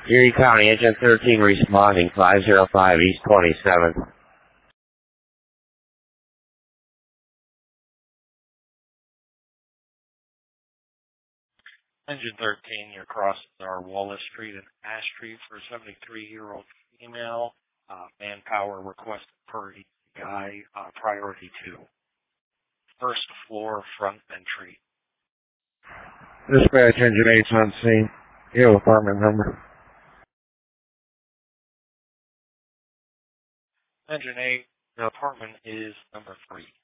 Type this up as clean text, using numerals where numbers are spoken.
Erie County, Engine 13 responding, 505 East 27th. Engine 13, your crosses are Wallace Street and Ash Street for a 73-year-old female. Manpower requested per EI, priority 2. First floor, front entry. Dispatch, Engine 8's on scene. Your apartment number. Engine 8, the apartment is number 3.